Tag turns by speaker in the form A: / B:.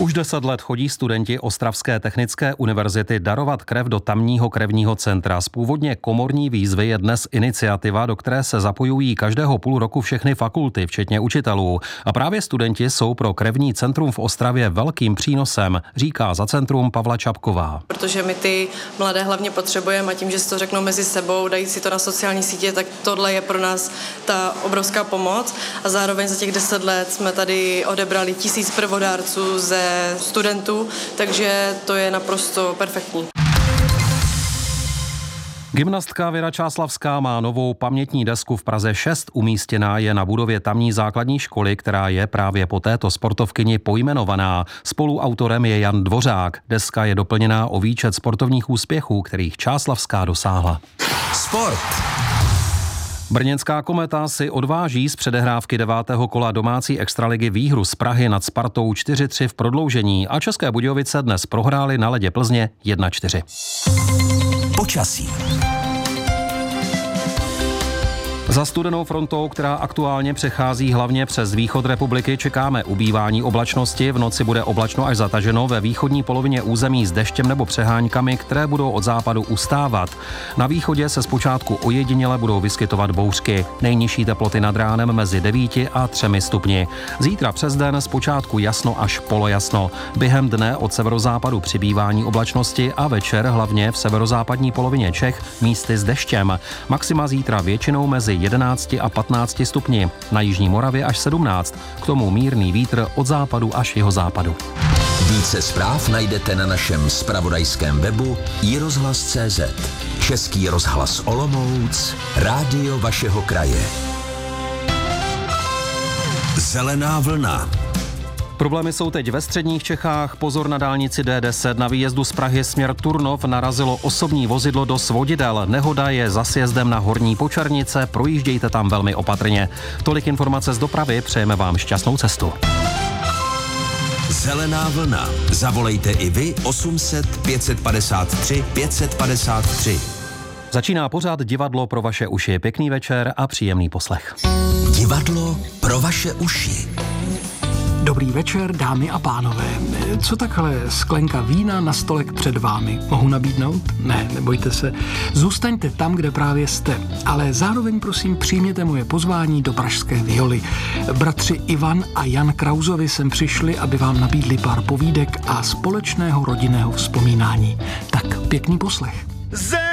A: Už 10 let chodí studenti Ostravské technické univerzity darovat krev do tamního krevního centra. Z původně komorní výzvy je dnes iniciativa, do které se zapojují každého půl roku všechny fakulty, včetně učitelů. A právě studenti jsou pro krevní centrum v Ostravě velkým přínosem, říká za centrum Pavla Čapková.
B: Protože my ty mladé hlavně potřebujeme a tím, že si to řeknou mezi sebou, dají si to na sociální sítě, tak tohle je pro nás ta obrovská pomoc. A zároveň za těch 10 let jsme tady odebrali 1000 prvodárců ze studentů, takže to je naprosto perfektní.
A: Gymnastka Věra Čáslavská má novou pamětní desku v Praze 6. Umístěná je na budově tamní základní školy, která je právě po této sportovkyni pojmenovaná. Spoluautorem je Jan Dvořák. Deska je doplněná o výčet sportovních úspěchů, kterých Čáslavská dosáhla.
C: Sport.
A: Brněnská Kometa si odváží z předehrávky 9. kola domácí extraligy výhru z Prahy nad Spartou 4-3 v prodloužení a České Budějovice dnes prohrály na ledě Plzně 1-4.
C: Počasí.
A: Za studenou frontou, která aktuálně přechází hlavně přes východ republiky, čekáme ubývání oblačnosti. V noci bude oblačno až zataženo ve východní polovině území s deštěm nebo přeháňkami, které budou od západu ustávat. Na východě se zpočátku ojediněle budou vyskytovat bouřky. Nejnižší teploty nad ránem mezi 9 a 3 stupni. Zítra přes den zpočátku jasno až polojasno. Během dne od severozápadu přibývání oblačnosti a večer hlavně v severozápadní polovině Čech místy s deštěm. Maxima zítra většinou mezi 11 a 15 stupni, na jižní Moravě až 17, k tomu mírný vítr od západu až jihozápadu.
C: Více zpráv najdete na našem zpravodajském webu iRozhlas.cz. Český rozhlas Olomouc, rádio vašeho kraje. Zelená vlna.
A: Problémy jsou teď ve středních Čechách. Pozor na dálnici D10. Na výjezdu z Prahy směr Turnov narazilo osobní vozidlo do svodidel. Nehoda je za sjezdem na Horní Počernice. Projíždějte tam velmi opatrně. Tolik informace z dopravy. Přejeme vám šťastnou cestu.
C: Zelená vlna. Zavolejte i vy 800 553 553.
A: Začíná pořád Divadlo pro vaše uši. Pěkný večer a příjemný poslech.
C: Divadlo pro vaše uši.
D: Dobrý večer, dámy a pánové. Co takhle sklenka vína na stolek před vámi? Mohu nabídnout? Ne, nebojte se. Zůstaňte tam, kde právě jste. Ale zároveň prosím přijměte moje pozvání do Pražské Violy. Bratři Ivan a Jan Krauzovi sem přišli, aby vám nabídli pár povídek a společného rodinného vzpomínání. Tak pěkný poslech.